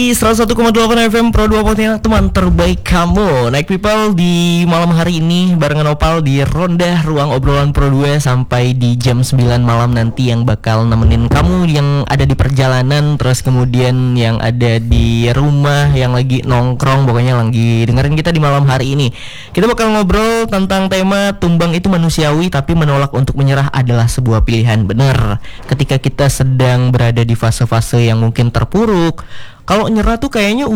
101,8 FM Pro 2 Pontianak, teman terbaik kamu. Naik People di malam hari ini barengan Opal di Ronda Ruang Obrolan Pro 2 sampai di jam 9 malam nanti, yang bakal nemenin kamu yang ada di perjalanan, terus kemudian yang ada di rumah, yang lagi nongkrong, pokoknya lagi dengerin kita di malam hari ini. Kita bakal ngobrol tentang tema tumbang itu manusiawi, tapi menolak untuk menyerah adalah sebuah pilihan. Bener, ketika kita sedang berada di fase-fase yang mungkin terpuruk, kalau nyerah tuh kayaknya